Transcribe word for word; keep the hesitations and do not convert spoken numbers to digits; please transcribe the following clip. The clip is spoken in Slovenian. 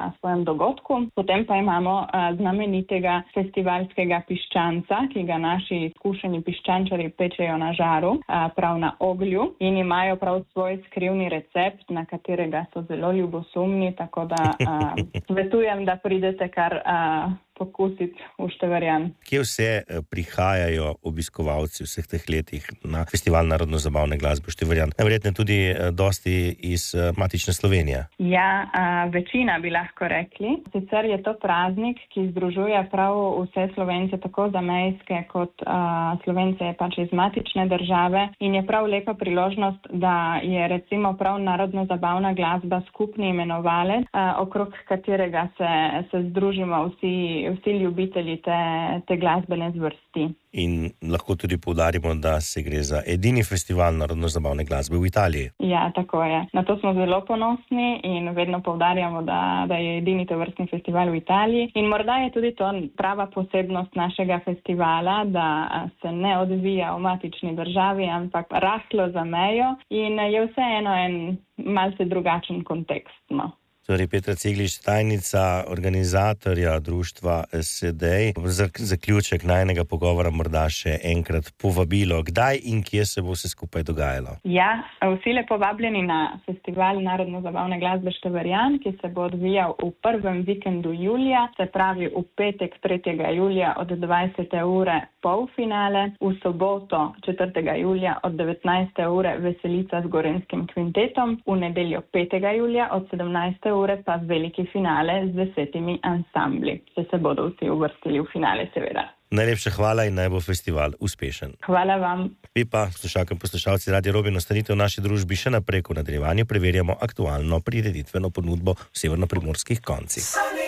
svojem dogodku. Potem pa imamo a, znamenitega festivalskega piščanca, ki ga naši izkušeni piščančari pečejo na žaru, a, prav na oglju in imajo prav svoj skrivni recept, na katerega so zelo ljubosumni, tako da a, svetujem, da pridete kar a, pokusiti v Števerjan. Kje vse prihajajo obiskovalci vseh teh letih na festival narodno-zabavne glasbe v Števerjan? Najverjetneje tudi dosti iz matične Slovenije. Ja, a, večina bi lahko rekli. Sicer je to praznik, ki združuje prav vse Slovence, tako zamejske kot a, Slovence pač iz matične države in je prav lepa priložnost, da je recimo prav narodno-zabavna glasba skupni imenovalec, a, okrog katerega se, se združimo vsi vsi ljubitelji te, te glasbene zvrsti. In lahko tudi poudarimo, da se gre za edini festival narodno-zabavne glasbe v Italiji. Ja, tako je. Na to smo zelo ponosni in vedno poudarjamo, da, da je edini tovrstni festival v Italiji. In morda je tudi to prava posebnost našega festivala, da se ne odvija v matični državi, ampak rahlo za mejo in je vseeno en malce drugačen kontekst. No. Torej, Petra Ceglič, tajnica organizatorja društva Sedej. Za zaključek najnega pogovora morda še enkrat povabilo. Kdaj in kje se bo vse skupaj dogajalo? Ja, vsi lepo vabljeni na festival narodno-zabavne glasbe Števerjan, ki se bo odvijal v prvem vikendu julija, se pravi v petek tretjega julija od dvajsete ure polfinale, v soboto četrtega julija od devetnajste ure veselica z Gorenjskim kvintetom, v nedeljo petega julija od sedemnajste ure pa veliki finale z desetimi ansambli. Se, se bodo vsi uvrstili v finale, seveda. Najlepša hvala in naj bo festival uspešen. Hvala vam. Vi pa, poslušalke in poslušalci Radio Robin, ostanite v naši družbi še naprej, ko nadaljevanju preverjamo aktualno prireditveno ponudbo v severnoprimorskih koncih.